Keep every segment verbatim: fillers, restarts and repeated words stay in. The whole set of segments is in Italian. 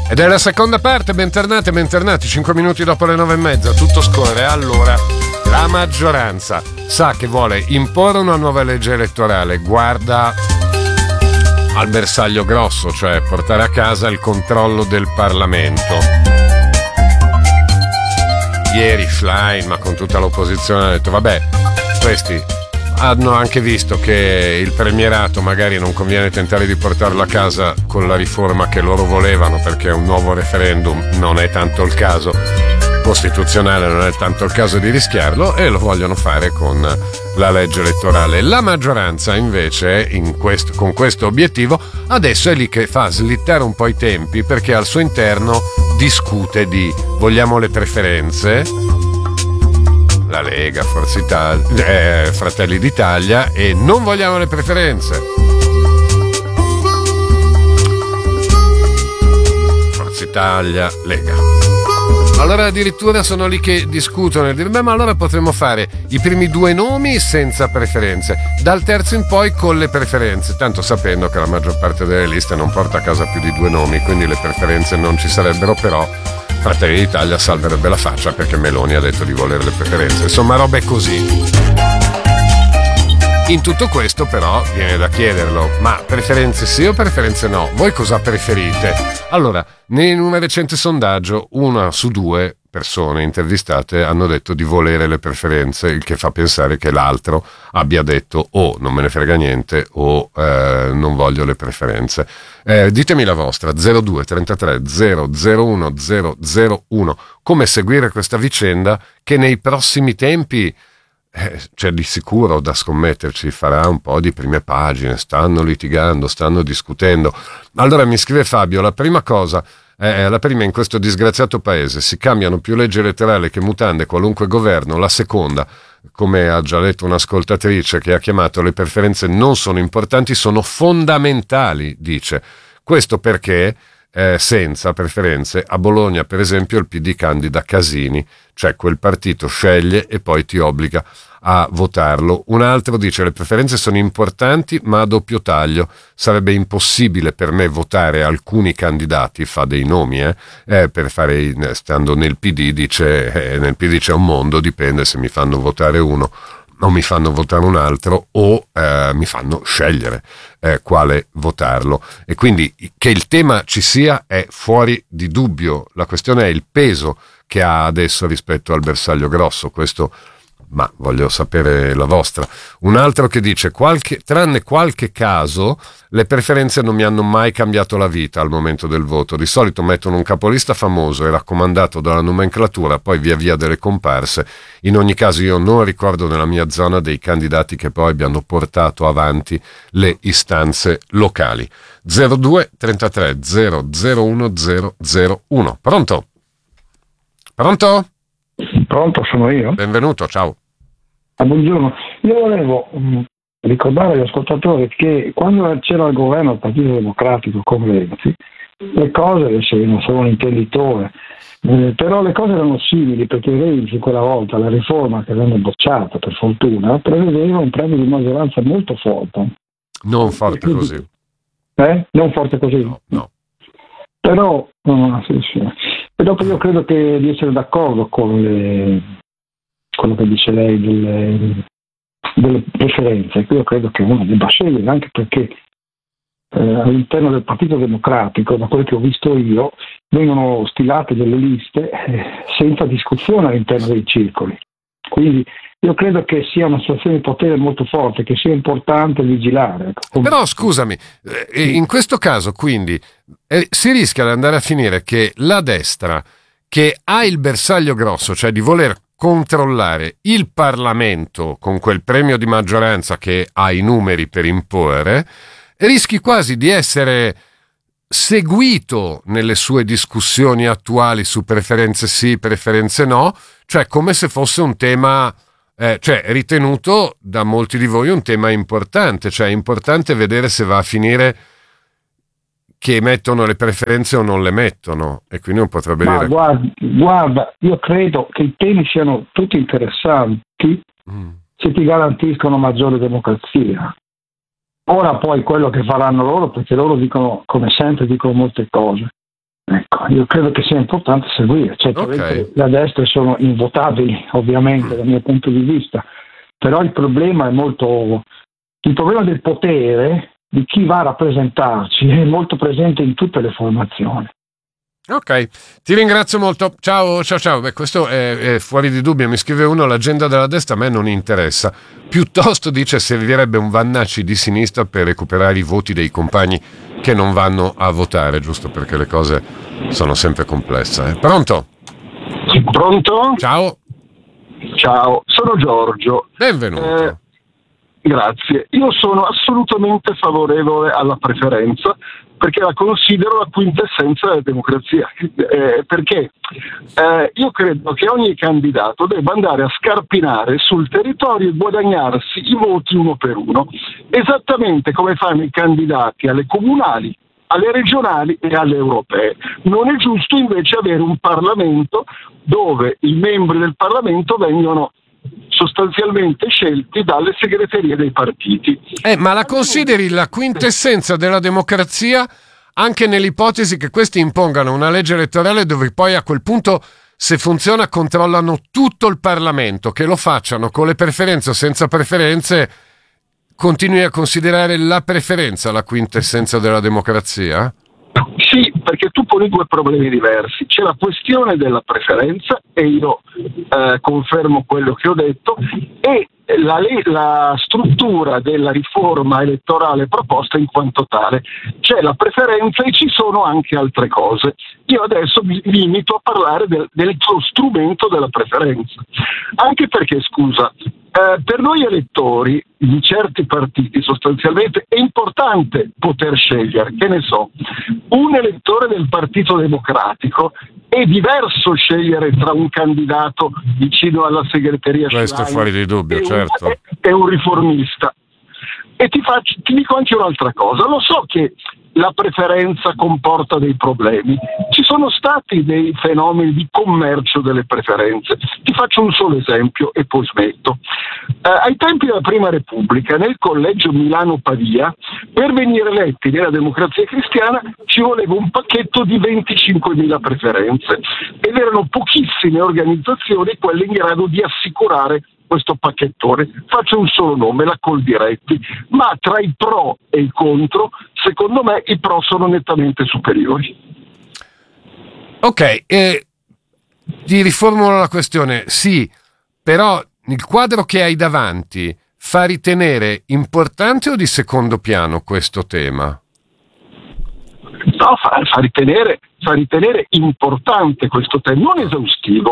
Ed è la seconda parte, bentornati, bentornati, cinque minuti dopo le nove e mezza, tutto scorre. Allora, la maggioranza sa che vuole imporre una nuova legge elettorale, guarda al bersaglio grosso, cioè portare a casa il controllo del Parlamento. Ieri Schlein, ma con tutta l'opposizione, ha detto vabbè, questi hanno anche visto che il premierato magari non conviene tentare di portarlo a casa con la riforma che loro volevano, perché un nuovo referendum non è tanto il caso costituzionale, non è tanto il caso di rischiarlo, e lo vogliono fare con la legge elettorale. La maggioranza invece in questo, con questo obiettivo adesso è lì che fa slittare un po' i tempi, perché al suo interno discute di vogliamo le preferenze, la Lega, Forza Italia, eh, Fratelli d'Italia, e non vogliamo le preferenze, Forza Italia, Lega. Allora addirittura sono lì che discutono e dire beh, ma allora potremmo fare i primi due nomi senza preferenze, dal terzo in poi con le preferenze, tanto sapendo che la maggior parte delle liste non porta a casa più di due nomi, quindi le preferenze non ci sarebbero, però Fratelli d'Italia salverebbe la faccia perché Meloni ha detto di volere le preferenze. Insomma, robe così. In tutto questo però viene da chiederlo, ma preferenze sì o preferenze no? Voi cosa preferite? Allora, in un recente sondaggio una su due persone intervistate hanno detto di volere le preferenze, il che fa pensare che l'altro abbia detto o non me ne frega niente o eh, non voglio le preferenze. Eh, ditemi la vostra, zero due trentatré zero zero uno zero zero uno, come seguire questa vicenda che nei prossimi tempi eh, c'è di sicuro da scommetterci, farà un po' di prime pagine, stanno litigando, stanno discutendo. Allora mi scrive Fabio, la prima cosa Eh, la prima, in questo disgraziato paese si cambiano più leggi elettorali che mutande qualunque governo. La seconda, come ha già detto un'ascoltatrice che ha chiamato, le preferenze non sono importanti, sono fondamentali, dice. Questo perché eh, senza preferenze a Bologna, per esempio, il P D candida Casini, cioè quel partito sceglie e poi ti obbliga a votarlo. Un altro dice le preferenze sono importanti ma a doppio taglio, sarebbe impossibile per me votare alcuni candidati, fa dei nomi eh, eh per fare, stando nel P D dice eh, nel P D c'è un mondo, dipende se mi fanno votare uno o mi fanno votare un altro o eh, mi fanno scegliere eh, quale votarlo, e quindi che il tema ci sia è fuori di dubbio. La questione è il peso che ha adesso rispetto al bersaglio grosso, questo, ma voglio sapere la vostra. Un altro che dice qualche, tranne qualche caso le preferenze non mi hanno mai cambiato la vita al momento del voto, di solito mettono un capolista famoso e raccomandato dalla nomenclatura, poi via via delle comparse. In ogni caso io non ricordo nella mia zona dei candidati che poi abbiano portato avanti le istanze locali. zero due trentatré zero zero uno zero zero uno. Pronto? Pronto? Pronto, sono io. Benvenuto, ciao. Ah, buongiorno. Io volevo um, ricordare agli ascoltatori che quando c'era al governo il Partito Democratico con Renzi, le cose, adesso io non sono un intenditore, eh, però le cose erano simili, perché Renzi quella volta, la riforma che venne bocciata per fortuna, prevedeva un premio di maggioranza molto forte. Non forte quindi, così. Eh? Non forte così? No, no. Però, no, sì, sì. E dopo io credo che di essere d'accordo con le, quello che dice lei delle, delle preferenze. Io credo che uno debba scegliere, anche perché eh, all'interno del Partito Democratico, da quello che ho visto io, vengono stilate delle liste eh, senza discussione all'interno dei circoli. Quindi io credo che sia una situazione di potere molto forte, che sia importante vigilare. Però scusami, eh, in questo caso quindi eh, si rischia di andare a finire che la destra, che ha il bersaglio grosso, cioè di voler controllare il Parlamento con quel premio di maggioranza che ha i numeri per imporre, rischi quasi di essere seguito nelle sue discussioni attuali su preferenze sì, preferenze no, cioè come se fosse un tema eh, cioè ritenuto da molti di voi un tema importante, cioè è importante vedere se va a finire che mettono le preferenze o non le mettono, e quindi non potrebbe Ma dire guarda, guarda, io credo che i temi siano tutti interessanti mm. se ti garantiscono maggiore democrazia. Ora poi quello che faranno loro, perché loro dicono, come sempre, dicono molte cose, Ecco, io credo che sia importante seguire. Certamente Okay. le destre sono invotabili, ovviamente, dal mio punto di vista, però il problema è molto. Il problema del potere, di chi va a rappresentarci, è molto presente in tutte le formazioni. Ok, ti ringrazio molto. Ciao, ciao, ciao. Beh, questo è, è fuori di dubbio. Mi scrive uno: l'agenda della destra a me non interessa. Piuttosto, dice, servirebbe un Vannacci di sinistra per recuperare i voti dei compagni che non vanno a votare, giusto perché le cose sono sempre complesse. Eh. Pronto? Pronto? Ciao, Ciao, sono Giorgio. benvenuto. Eh, grazie. Io sono assolutamente favorevole alla preferenza perché la considero la quintessenza della democrazia. Eh, perché eh, io credo che ogni candidato debba andare a scarpinare sul territorio e guadagnarsi i voti uno per uno, esattamente come fanno i candidati alle comunali, alle regionali e alle europee. Non è giusto invece avere un Parlamento dove i membri del Parlamento vengono sostanzialmente scelti dalle segreterie dei partiti. Eh, ma la consideri la quintessenza della democrazia anche nell'ipotesi che questi impongano una legge elettorale dove poi a quel punto, se funziona, controllano tutto il Parlamento, che lo facciano con le preferenze o senza preferenze, continui a considerare la preferenza la quintessenza della democrazia? Sì, perché tu poni due problemi diversi. C'è la questione della preferenza, e io eh, confermo quello che ho detto, e la, la struttura della riforma elettorale proposta in quanto tale. C'è la preferenza e ci sono anche altre cose. Io adesso mi limito a parlare del, del strumento della preferenza. Anche perché, scusa, eh, per noi elettori di certi partiti sostanzialmente è importante poter scegliere, che ne so, un elettore del Partito Democratico è diverso scegliere tra un candidato vicino alla segreteria Questo è Schlein fuori di dubbio, e un, certo. e un riformista. E ti, faccio, ti dico anche un'altra cosa, lo so che la preferenza comporta dei problemi, ci sono stati dei fenomeni di commercio delle preferenze, ti faccio un solo esempio e poi smetto. Eh, ai tempi della Prima Repubblica, nel collegio Milano-Pavia, per venire eletti nella Democrazia Cristiana ci voleva un pacchetto di venticinquemila preferenze ed erano pochissime organizzazioni quelle in grado di assicurare questo pacchettone. Faccio un solo nome, la Coldiretti, ma tra i pro e i contro, secondo me i pro sono nettamente superiori. Ok, eh, ti riformulo la questione. Sì, però il quadro che hai davanti fa ritenere importante o di secondo piano questo tema? No, fa, fa, ritenere, fa ritenere importante questo tema, non esaustivo.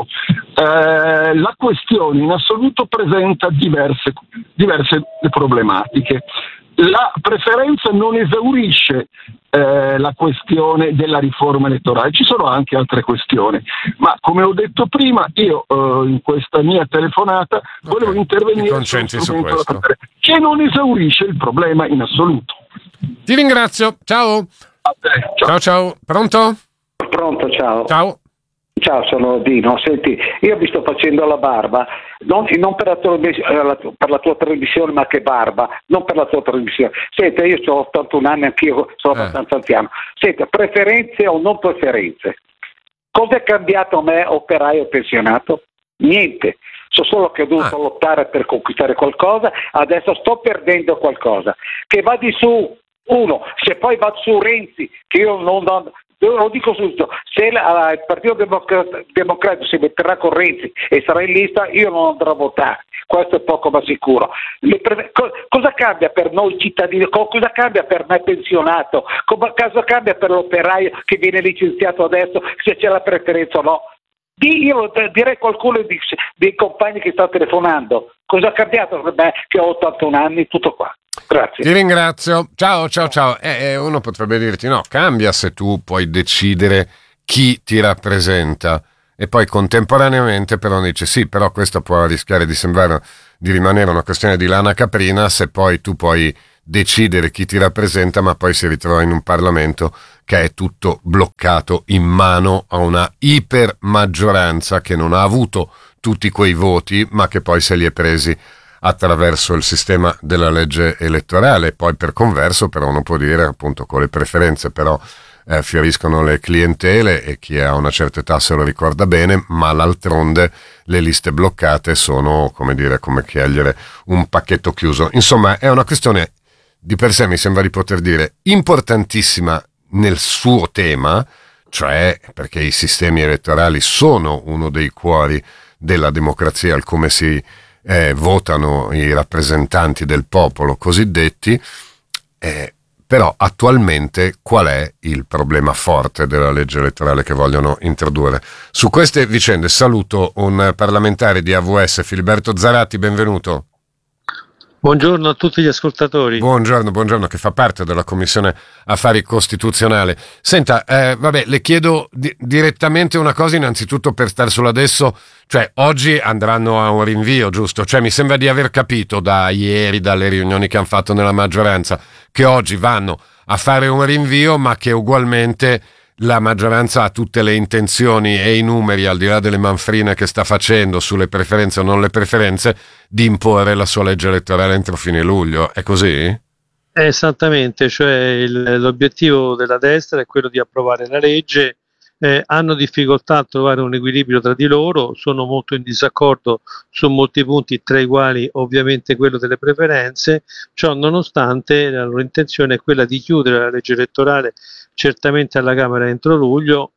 Eh, la questione in assoluto presenta diverse, diverse problematiche. La preferenza non esaurisce eh, la questione della riforma elettorale, ci sono anche altre questioni, ma come ho detto prima io eh, in questa mia telefonata okay. volevo intervenire sullo strumento della preferenza, che non esaurisce il problema in assoluto. Ti ringrazio, ciao. Ciao. ciao ciao, pronto? Pronto, ciao. Ciao. Ciao, sono Dino. Senti, io mi sto facendo la barba, non, non per, la tua, per la tua trasmissione, ma che barba, non per la tua trasmissione. Senti, io ho ottantuno anni, anch'io sono eh. abbastanza anziano. Senti, preferenze o non preferenze? Cosa è cambiato a me, operaio pensionato? Niente. So solo che ho dovuto ah. lottare per conquistare qualcosa, adesso sto perdendo qualcosa. Che va di su. Uno, se poi va su Renzi, che io non, non lo dico subito, se la, il Partito Democratico, Democratico si metterà con Renzi e sarà in lista, io non andrò a votare, questo è poco ma sicuro. Le, co, cosa cambia per noi cittadini, co, cosa cambia per me pensionato, co, cosa cambia per l'operaio che viene licenziato adesso, se c'è la preferenza o no? Io direi a qualcuno dei, dei compagni che sta telefonando, cosa è cambiato per me che ho ottantuno anni, tutto qua. Grazie. Ti ringrazio. Ciao, ciao, ciao. Eh, eh, uno potrebbe dirti no, cambia se tu puoi decidere chi ti rappresenta e poi contemporaneamente però dice sì, però questo può rischiare di sembrare di rimanere una questione di lana caprina se poi tu puoi decidere chi ti rappresenta ma poi si ritrova in un Parlamento che è tutto bloccato in mano a una ipermaggioranza che non ha avuto tutti quei voti ma che poi se li è presi attraverso il sistema della legge elettorale. Poi per converso però uno può dire appunto con le preferenze però eh, fioriscono le clientele e chi ha una certa età se lo ricorda bene, ma d'altronde le liste bloccate sono, come dire, come chiedere un pacchetto chiuso. Insomma, è una questione di per sé, mi sembra di poter dire, importantissima nel suo tema, cioè perché i sistemi elettorali sono uno dei cuori della democrazia, il come si eh, votano i rappresentanti del popolo cosiddetti, eh, però attualmente qual è il problema forte della legge elettorale che vogliono introdurre? Su queste vicende saluto un parlamentare di A V S, Filiberto Zarati, benvenuto. Buongiorno a tutti gli ascoltatori. Buongiorno, buongiorno, che fa parte della Commissione Affari Costituzionali. Senta, eh, vabbè, le chiedo di- direttamente una cosa, innanzitutto per star solo adesso, cioè oggi andranno a un rinvio, giusto? Cioè mi sembra di aver capito da ieri, dalle riunioni che hanno fatto nella maggioranza, che oggi vanno a fare un rinvio, ma che ugualmente la maggioranza ha tutte le intenzioni e i numeri, al di là delle manfrine che sta facendo sulle preferenze o non le preferenze, di imporre la sua legge elettorale entro fine luglio. È così? Esattamente, cioè il- l'obiettivo della destra è quello di approvare la legge, eh, hanno difficoltà a trovare un equilibrio tra di loro, sono molto in disaccordo su molti punti, tra i quali ovviamente quello delle preferenze. Ciò nonostante la loro intenzione è quella di chiudere la legge elettorale certamente alla Camera entro luglio.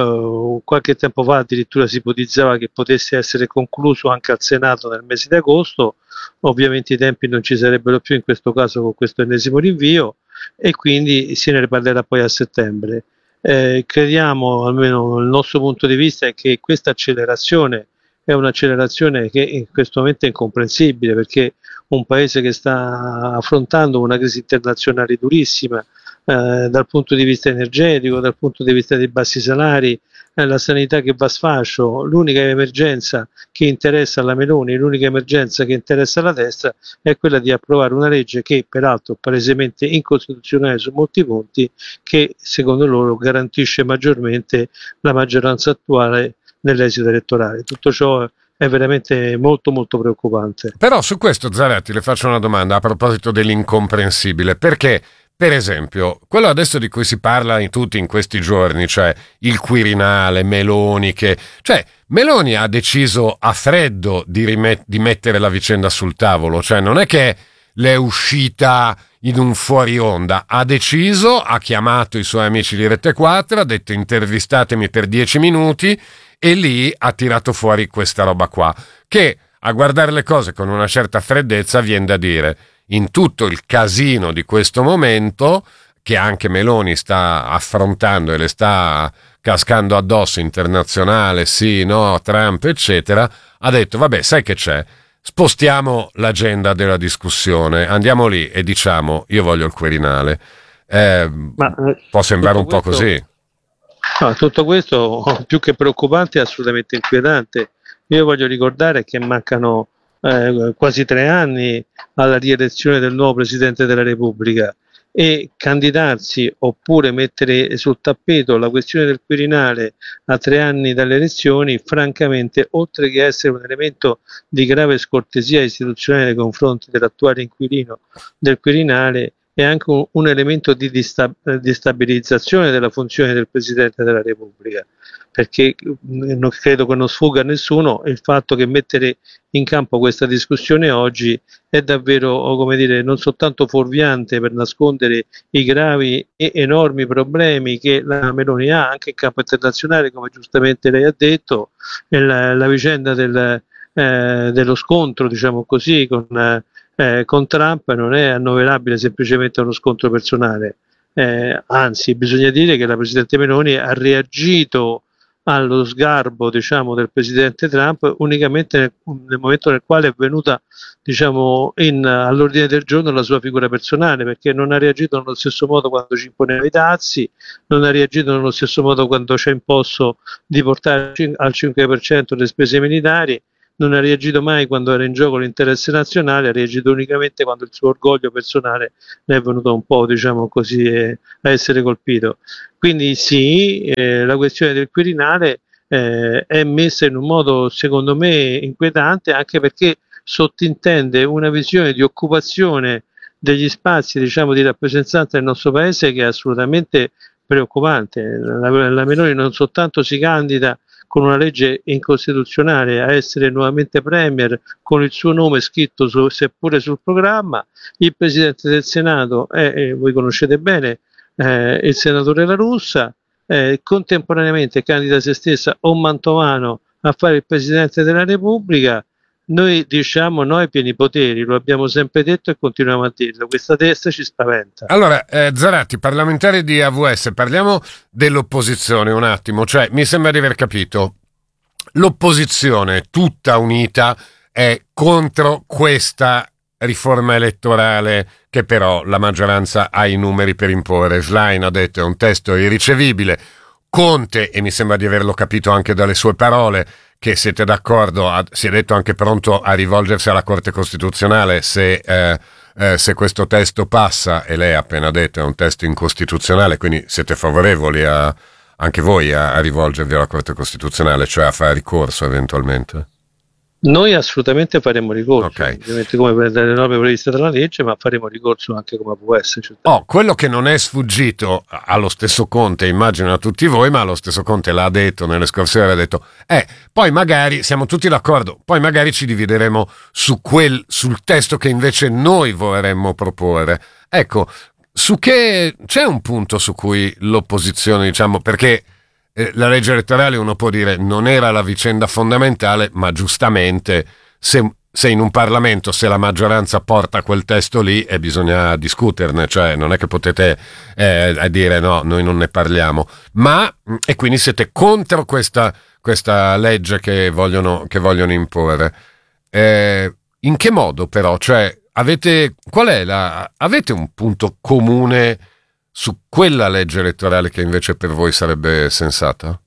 Eh, qualche tempo fa addirittura si ipotizzava che potesse essere concluso anche al Senato nel mese di agosto. Ovviamente i tempi non ci sarebbero più in questo caso con questo ennesimo rinvio e quindi se ne riparlerà poi a settembre. Eh, crediamo, almeno il nostro punto di vista, è che questa accelerazione è un'accelerazione che in questo momento è incomprensibile, perché un paese che sta affrontando una crisi internazionale durissima, eh, dal punto di vista energetico, dal punto di vista dei bassi salari, eh, la sanità che va a sfascio, l'unica emergenza che interessa alla Meloni, l'unica emergenza che interessa alla destra è quella di approvare una legge che peraltro palesemente incostituzionale su molti punti, che secondo loro garantisce maggiormente la maggioranza attuale nell'esito elettorale. Tutto ciò è veramente molto molto preoccupante. Però su questo, Zaratti, le faccio una domanda a proposito dell'incomprensibile, perché per esempio quello adesso di cui si parla in tutti in questi giorni, cioè il Quirinale, Meloni, che cioè Meloni ha deciso a freddo di, rimet- di mettere la vicenda sul tavolo, cioè non è che le è uscita in un fuori onda, ha deciso, ha chiamato i suoi amici di Rete quattro, ha detto intervistatemi per dieci minuti e lì ha tirato fuori questa roba qua, che a guardare le cose con una certa freddezza viene da dire, in tutto il casino di questo momento, che anche Meloni sta affrontando e le sta cascando addosso, internazionale, sì, no, Trump, eccetera, ha detto, vabbè, sai che c'è? Spostiamo l'agenda della discussione, andiamo lì e diciamo, io voglio il Quirinale. Eh, Ma, eh, può sembrare un po' questo, così. No, tutto questo più che preoccupante è assolutamente inquietante. Io voglio ricordare che mancano eh, quasi tre anni alla rielezione del nuovo Presidente della Repubblica e candidarsi oppure mettere sul tappeto la questione del Quirinale a tre anni dalle elezioni, francamente, oltre che essere un elemento di grave scortesia istituzionale nei confronti dell'attuale inquilino del Quirinale, è anche un, un elemento di destabilizzazione della funzione del Presidente della Repubblica, perché non credo che non sfugga a nessuno il fatto che mettere in campo questa discussione oggi è davvero, come dire, non soltanto fuorviante per nascondere i gravi e enormi problemi che la Meloni ha anche in campo internazionale, come giustamente lei ha detto, la, la vicenda del, eh, dello scontro, diciamo così, con eh, Eh, con Trump non è annoverabile semplicemente a uno scontro personale, eh, anzi bisogna dire che la Presidente Meloni ha reagito allo sgarbo, diciamo, del Presidente Trump unicamente nel, nel momento nel quale è venuta, diciamo, in, all'ordine del giorno la sua figura personale, perché non ha reagito nello stesso modo quando ci imponeva i dazi, non ha reagito nello stesso modo quando ci ha imposto di portare al cinque per cento le spese militari, non ha reagito mai quando era in gioco l'interesse nazionale, ha reagito unicamente quando il suo orgoglio personale ne è venuto un po', diciamo così, eh, a essere colpito. Quindi sì, eh, la questione del Quirinale eh, è messa in un modo, secondo me, inquietante, anche perché sottintende una visione di occupazione degli spazi, diciamo, di rappresentanza del nostro paese che è assolutamente preoccupante. La, la Meloni non soltanto si candida con una legge incostituzionale a essere nuovamente premier con il suo nome scritto su, seppure sul programma, il Presidente del Senato è, eh, voi conoscete bene, eh, il senatore La Russa, eh, contemporaneamente candida se stessa o Mantovano a fare il Presidente della Repubblica. Noi diciamo noi pieni poteri, lo abbiamo sempre detto e continuiamo a dirlo, questa destra ci spaventa. Allora, eh, Zaratti, parlamentare di A V S, parliamo dell'opposizione un attimo, cioè mi sembra di aver capito, l'opposizione tutta unita è contro questa riforma elettorale che però la maggioranza ha i numeri per imporre. Schlein ha detto è un testo irricevibile, Conte, e mi sembra di averlo capito anche dalle sue parole, che siete d'accordo, si è detto anche pronto a rivolgersi alla Corte Costituzionale se, eh, eh, se questo testo passa, e lei ha appena detto è un testo incostituzionale, quindi siete favorevoli a, anche voi a, a rivolgervi alla Corte Costituzionale, cioè a fare ricorso eventualmente? Noi assolutamente faremo ricorso, okay. Ovviamente come per le norme previste dalla legge, ma faremo ricorso anche come A V S. Oh, quello che non è sfuggito allo stesso Conte, immagino a tutti voi, ma allo stesso Conte l'ha detto nelle scorse ore, ha detto, eh, poi magari, siamo tutti d'accordo, poi magari ci divideremo su quel, sul testo che invece noi vorremmo proporre. Ecco, su che, c'è un punto su cui l'opposizione, diciamo, perché la legge elettorale uno può dire non era la vicenda fondamentale, ma giustamente se, se in un Parlamento se la maggioranza porta quel testo lì e bisogna discuterne, cioè non è che potete eh, dire no, noi non ne parliamo, ma e quindi siete contro questa, questa legge che vogliono, che vogliono imporre. Eh, in che modo però? Cioè avete, qual è la, avete un punto comune su quella legge elettorale che invece per voi sarebbe sensata?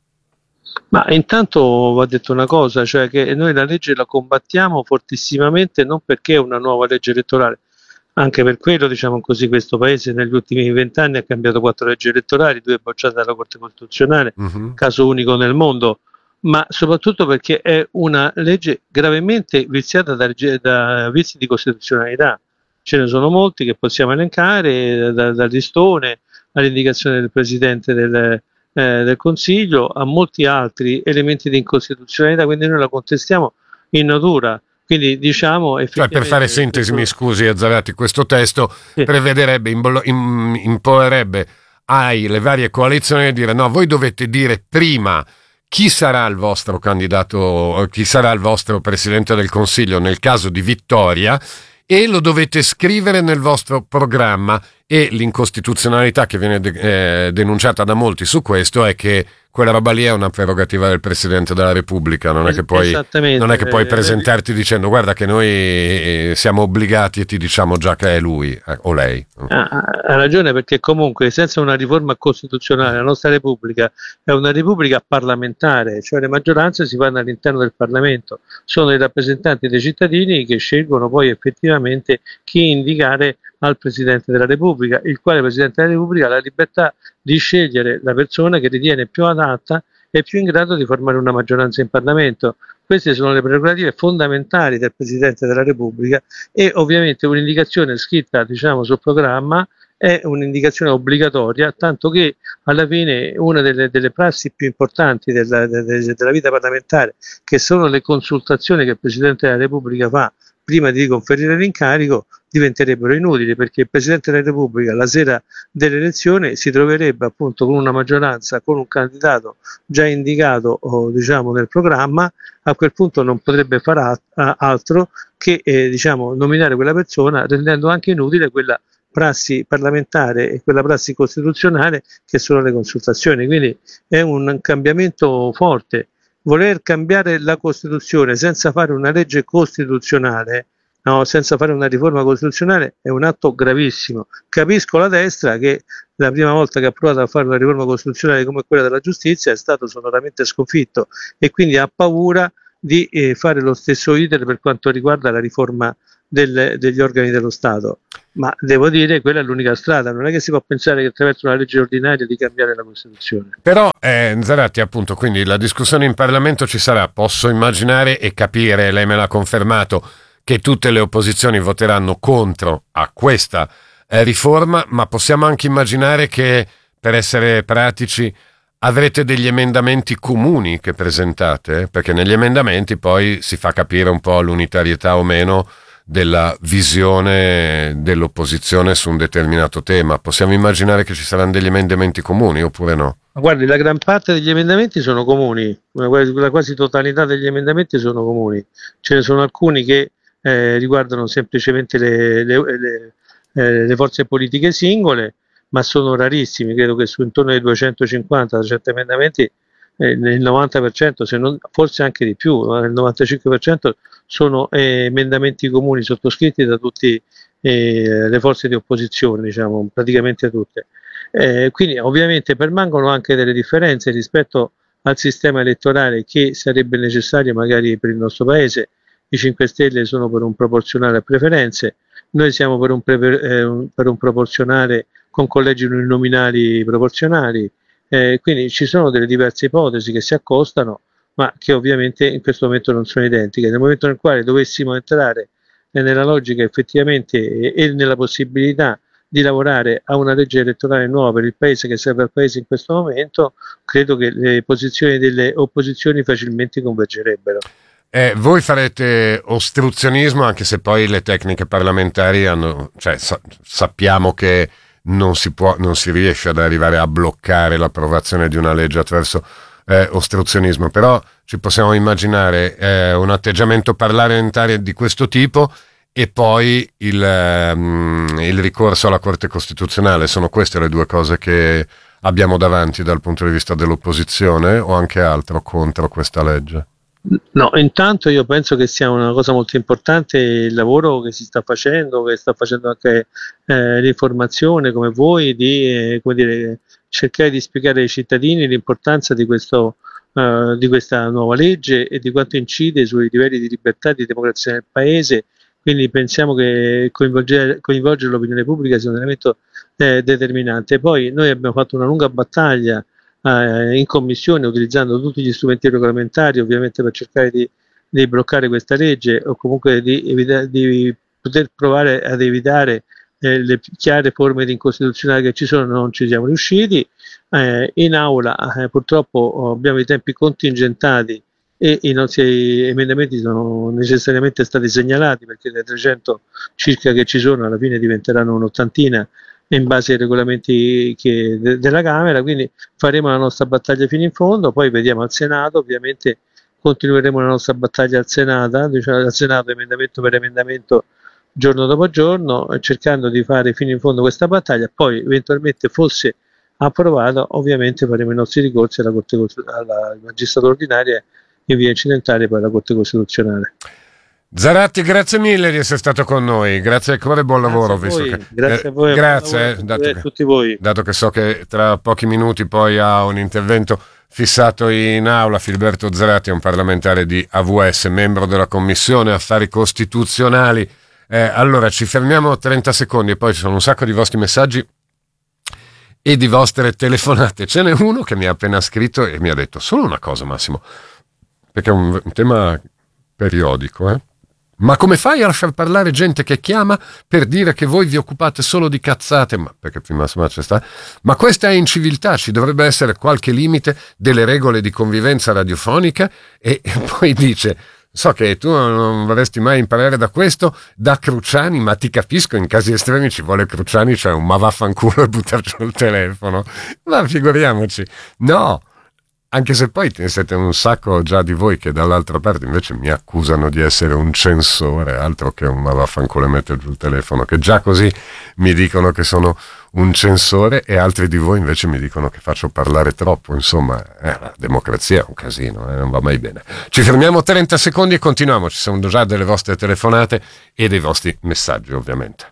Ma intanto va detto una cosa, cioè che noi la legge la combattiamo fortissimamente non perché è una nuova legge elettorale, anche per quello, diciamo così, questo paese negli ultimi vent'anni ha cambiato quattro leggi elettorali, due bocciate dalla Corte Costituzionale, uh-huh. Caso unico nel mondo, ma soprattutto perché è una legge gravemente viziata da, da vizi di costituzionalità. Ce ne sono molti che possiamo elencare, da, dal listone all'indicazione del Presidente del, eh, del Consiglio, a molti altri elementi di incostituzionalità, quindi noi la contestiamo in natura. Quindi diciamo cioè per fare sintesi, questo... mi scusi Zaratti, questo testo sì. prevederebbe, imbolo, im, imporrebbe alle varie coalizioni di dire no, voi dovete dire prima chi sarà il vostro candidato, chi sarà il vostro Presidente del Consiglio nel caso di vittoria, e lo dovete scrivere nel vostro programma, e l'incostituzionalità che viene de- eh, denunciata da molti su questo è che quella roba lì è una prerogativa del Presidente della Repubblica, non è che puoi, non è che puoi presentarti dicendo guarda che noi siamo obbligati e ti diciamo già che è lui eh, o lei. Ha, ha ragione, perché comunque senza una riforma costituzionale la nostra Repubblica è una Repubblica parlamentare, cioè le maggioranze si fanno all'interno del Parlamento, sono i rappresentanti dei cittadini che scelgono poi effettivamente chi indicare al Presidente della Repubblica, il quale Presidente della Repubblica ha la libertà di scegliere la persona che ritiene più adatta e più in grado di formare una maggioranza in Parlamento. Queste sono le prerogative fondamentali del Presidente della Repubblica, e ovviamente un'indicazione scritta, diciamo, sul programma è un'indicazione obbligatoria, tanto che alla fine una delle, delle prassi più importanti della, della, della vita parlamentare, che sono le consultazioni che il Presidente della Repubblica fa prima di conferire l'incarico, diventerebbero inutili, perché il Presidente della Repubblica la sera dell'elezione si troverebbe appunto con una maggioranza, con un candidato già indicato o, diciamo, nel programma. A quel punto non potrebbe fare altro che eh, diciamo, nominare quella persona, rendendo anche inutile quella prassi parlamentare e quella prassi costituzionale che sono le consultazioni. Quindi è un cambiamento forte. Voler cambiare la Costituzione senza fare una legge costituzionale, no, senza fare una riforma costituzionale, è un atto gravissimo. Capisco la destra che la prima volta che ha provato a fare una riforma costituzionale come quella della giustizia è stato sonoramente sconfitto, e quindi ha paura di eh, fare lo stesso iter per quanto riguarda la riforma del, degli organi dello Stato. Ma devo dire, quella è l'unica strada, non è che si può pensare che attraverso una legge ordinaria di cambiare la Costituzione. Però eh, Zaratti, appunto, quindi la discussione in Parlamento ci sarà, posso immaginare e capire, lei me l'ha confermato, che tutte le opposizioni voteranno contro a questa eh, riforma, ma possiamo anche immaginare che per essere pratici, avrete degli emendamenti comuni che presentate? Perché negli emendamenti poi si fa capire un po' l'unitarietà o meno della visione dell'opposizione su un determinato tema. Possiamo immaginare che ci saranno degli emendamenti comuni oppure no? Guardi, la gran parte degli emendamenti sono comuni, la quasi totalità degli emendamenti sono comuni. Ce ne sono alcuni che eh, riguardano semplicemente le, le, le, eh, le forze politiche singole, ma sono rarissimi. Credo che su intorno ai duecentocinquanta trecento emendamenti eh, il novanta per cento, se non, forse anche di più, il novantacinque per cento sono eh, emendamenti comuni sottoscritti da tutte eh, le forze di opposizione, diciamo, praticamente tutte. Eh, quindi ovviamente permangono anche delle differenze rispetto al sistema elettorale che sarebbe necessario magari per il nostro paese. I cinque Stelle sono per un proporzionale a preferenze, noi siamo per un, pre- eh, per un proporzionale con collegi uninominali proporzionali, eh, quindi ci sono delle diverse ipotesi che si accostano, ma che ovviamente in questo momento non sono identiche. Nel momento nel quale dovessimo entrare nella logica effettivamente e, e nella possibilità di lavorare a una legge elettorale nuova per il Paese, che serve al Paese in questo momento, credo che le posizioni delle opposizioni facilmente convergerebbero. Eh, voi farete ostruzionismo, anche se poi le tecniche parlamentari hanno, cioè sa- sappiamo che non si può, non si riesce ad arrivare a bloccare l'approvazione di una legge attraverso eh, ostruzionismo, però ci possiamo immaginare eh, un atteggiamento parlamentare di questo tipo e poi il, um, il ricorso alla Corte Costituzionale. Sono queste le due cose che abbiamo davanti dal punto di vista dell'opposizione, o anche altro contro questa legge? No, intanto io penso che sia una cosa molto importante il lavoro che si sta facendo, che sta facendo anche eh, l'informazione come voi, di eh, come dire, cercare di spiegare ai cittadini l'importanza di, questo, uh, di questa nuova legge e di quanto incide sui livelli di libertà e di democrazia nel Paese. Quindi pensiamo che coinvolgere, coinvolgere l'opinione pubblica sia un elemento eh, determinante. Poi noi abbiamo fatto una lunga battaglia eh, in commissione utilizzando tutti gli strumenti regolamentari, ovviamente per cercare di, di bloccare questa legge o comunque di, evita- di poter provare ad evitare eh, le chiare forme di incostituzionalità che ci sono. Non ci siamo riusciti. Eh, in aula eh, purtroppo abbiamo i tempi contingentati e i nostri emendamenti sono necessariamente stati segnalati, perché le trecento circa che ci sono alla fine diventeranno un'ottantina in base ai regolamenti che, de, della Camera, quindi faremo la nostra battaglia fino in fondo, poi vediamo al Senato, ovviamente continueremo la nostra battaglia al Senato, diciamo, al Senato emendamento per emendamento, giorno dopo giorno, cercando di fare fino in fondo questa battaglia. Poi eventualmente fosse approvato, ovviamente faremo i nostri ricorsi alla Corte, alla magistratura ordinaria, in via incidentale per la Corte Costituzionale. Zaratti, grazie mille di essere stato con noi, grazie al cuore e buon Grazie lavoro. a Visto voi, che, grazie eh, a voi, grazie, buon dato lavoro che, a tutti voi. Dato che so che tra pochi minuti poi ha un intervento fissato in aula, Filiberto Zaratti è un parlamentare di A V S, membro della Commissione Affari Costituzionali. Eh, allora ci fermiamo trenta secondi e poi ci sono un sacco di vostri messaggi e di vostre telefonate. Ce n'è uno che mi ha appena scritto e mi ha detto solo una cosa, Massimo, perché è un, un tema periodico, eh? Ma come fai a lasciar parlare gente che chiama per dire che voi vi occupate solo di cazzate? Ma perché prima insomma c'è sta. Ma questa è inciviltà, ci dovrebbe essere qualche limite delle regole di convivenza radiofonica. E, e poi dice: so che tu non vorresti mai imparare da questo, da Cruciani, ma ti capisco, in casi estremi ci vuole Cruciani, cioè un ma vaffanculo e buttar giù il telefono. Ma figuriamoci, no! Anche se poi siete un sacco già di voi che dall'altra parte invece mi accusano di essere un censore, altro che un ma vaffanculo e mettere giù il telefono, che già così mi dicono che sono un censore, e altri di voi invece mi dicono che faccio parlare troppo. Insomma, eh, la democrazia è un casino, eh, non va mai bene. Ci fermiamo trenta secondi e continuiamo, ci sono già delle vostre telefonate e dei vostri messaggi ovviamente.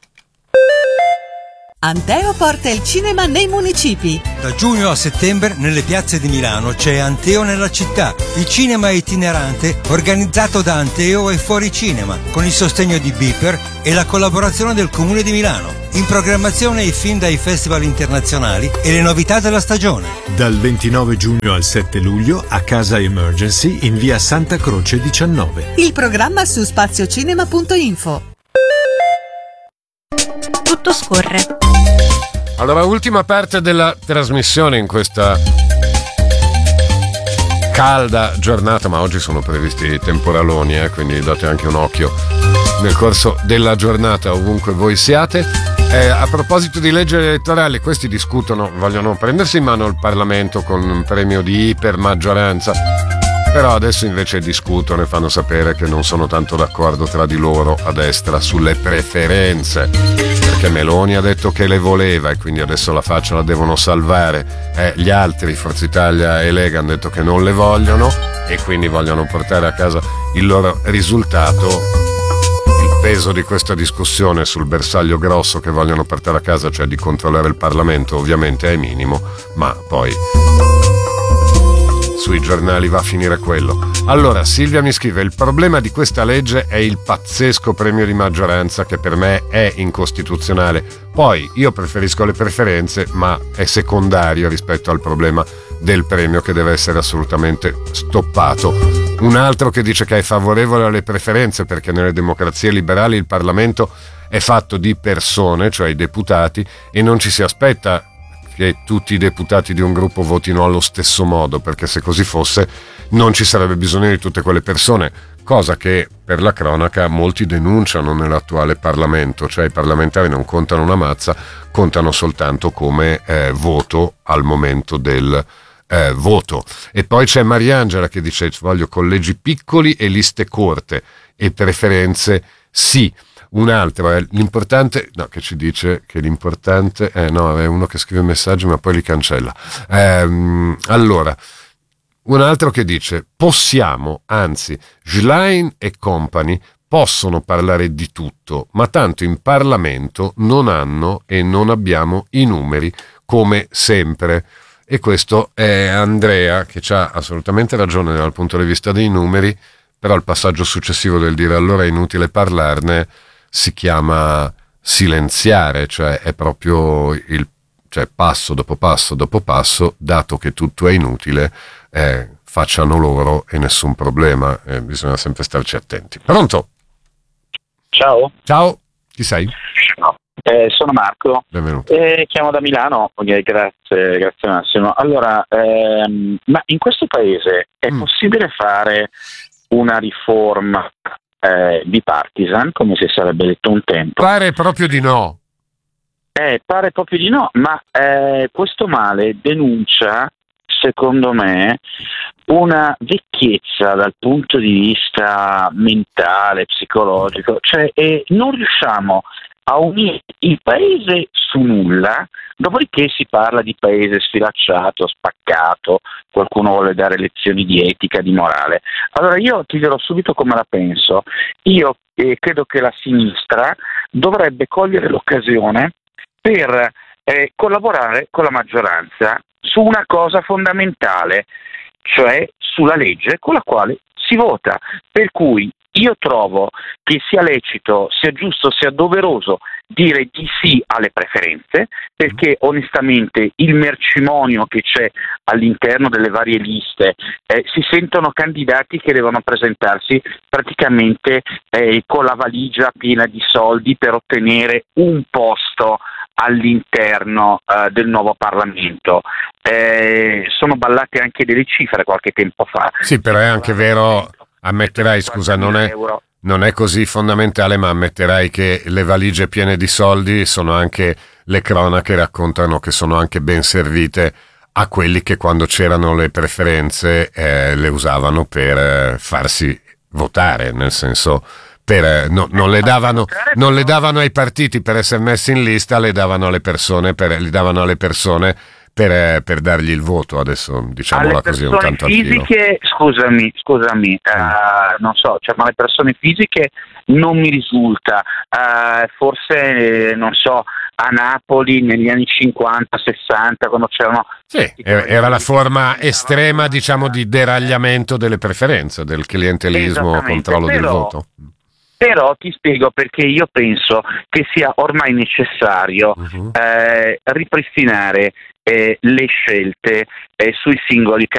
Anteo porta il cinema nei municipi. Da giugno a settembre nelle piazze di Milano c'è Anteo nella città, il cinema itinerante organizzato da Anteo e Fuori Cinema, con il sostegno di Beeper e la collaborazione del Comune di Milano. In programmazione i film dai festival internazionali e le novità della stagione. Dal ventinove giugno al sette luglio a Casa Emergency in via Santa Croce diciannove. Il programma su spaziocinema punto info. Tutto scorre. Allora, ultima parte della trasmissione in questa calda giornata, ma oggi sono previsti temporaloni, eh, quindi date anche un occhio nel corso della giornata ovunque voi siate. Eh, a proposito di leggi elettorali, questi discutono, vogliono prendersi in mano il Parlamento con un premio di ipermaggioranza, però adesso invece discutono e fanno sapere che non sono tanto d'accordo tra di loro a destra sulle preferenze, perché Meloni ha detto che le voleva e quindi adesso la faccia la devono salvare. Eh, gli altri, Forza Italia e Lega, hanno detto che non le vogliono e quindi vogliono portare a casa il loro risultato. Il peso di questa discussione sul bersaglio grosso che vogliono portare a casa, cioè di controllare il Parlamento, ovviamente è minimo, ma poi sui giornali va a finire quello. Allora, Silvia mi scrive: il problema di questa legge è il pazzesco premio di maggioranza che per me è incostituzionale. Poi io preferisco le preferenze, ma è secondario rispetto al problema del premio che deve essere assolutamente stoppato. Un altro che dice che è favorevole alle preferenze perché nelle democrazie liberali il Parlamento è fatto di persone, cioè i deputati, e non ci si aspetta che tutti i deputati di un gruppo votino allo stesso modo, perché se così fosse non ci sarebbe bisogno di tutte quelle persone, cosa che per la cronaca molti denunciano nell'attuale Parlamento, cioè i parlamentari non contano una mazza, contano soltanto come eh, voto al momento del eh, voto. E poi c'è Mariangela che dice: voglio collegi piccoli e liste corte e preferenze sì. Un altro è l'importante, no, che ci dice che l'importante, eh no, è uno che scrive messaggi ma poi li cancella. Ehm, allora, un altro che dice: possiamo, anzi, Schlein e company possono parlare di tutto, ma tanto in Parlamento non hanno e non abbiamo i numeri come sempre. E questo è Andrea che ha assolutamente ragione dal punto di vista dei numeri, però il passaggio successivo del dire allora è inutile parlarne si chiama silenziare, cioè è proprio il cioè passo dopo passo dopo passo, dato che tutto è inutile, eh, facciano loro e nessun problema, eh, bisogna sempre starci attenti. Pronto? Ciao. Ciao, chi sei? No. Eh, sono Marco. Benvenuto. Eh, chiamo da Milano, okay, grazie, grazie Massimo. Allora, ehm, ma in questo paese è mm. possibile fare una riforma Eh, bipartisan, come si sarebbe detto un tempo? Pare proprio di no. Eh, pare proprio di no, ma eh, questo male denuncia, secondo me, una vecchiezza dal punto di vista mentale, psicologico, cioè eh, non riusciamo a unire il paese su nulla, dopodiché si parla di paese sfilacciato, spaccato, qualcuno vuole dare lezioni di etica, di morale. Allora io ti dirò subito come la penso. Io eh, credo che la sinistra dovrebbe cogliere l'occasione per eh, collaborare con la maggioranza su una cosa fondamentale, cioè sulla legge con la quale si vota, per cui io trovo che sia lecito, sia giusto, sia doveroso dire di sì alle preferenze, perché onestamente il mercimonio che c'è all'interno delle varie liste, eh, si sentono candidati che devono presentarsi praticamente eh, con la valigia piena di soldi per ottenere un posto all'interno eh, del nuovo Parlamento. Eh, sono ballate anche delle cifre qualche tempo fa. Sì, però è anche vero, ammetterai, scusa, non è, non è così fondamentale, ma ammetterai che le valigie piene di soldi sono anche, le cronache raccontano che sono anche ben servite a quelli che quando c'erano le preferenze eh, le usavano per eh, farsi votare, nel senso per, no, non, le davano, non le davano ai partiti per essere messi in lista, le davano alle persone per, li davano alle persone per, per dargli il voto, adesso diciamola così un tanto fisiche, scusami, scusami, uh, non so, cioè, ma le persone fisiche non mi risulta, uh, forse eh, non so, a Napoli negli anni cinquanta sessanta quando c'erano sì, era la forma estrema, diciamo, di deragliamento delle preferenze, del clientelismo, controllo però, del voto. Però ti spiego perché io penso che sia ormai necessario uh-huh. eh, ripristinare eh, le scelte eh, sui singoli